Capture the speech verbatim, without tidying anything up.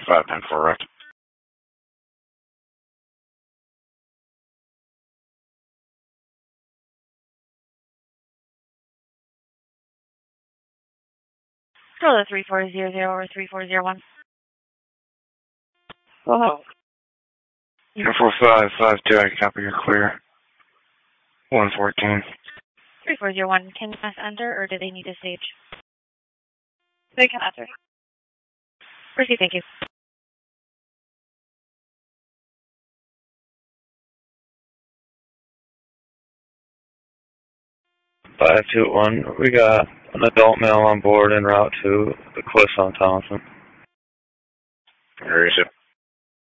five ten four rect. Go to three four zero zero or three four zero one. Oh. ten four five five two, I copy, you're clear. one fourteen. three four zero one, can you press enter or do they need a stage? They can enter. Proceed, thank you. five two one, we got an adult male on board en route to the cliffs on Thompson. Where is it?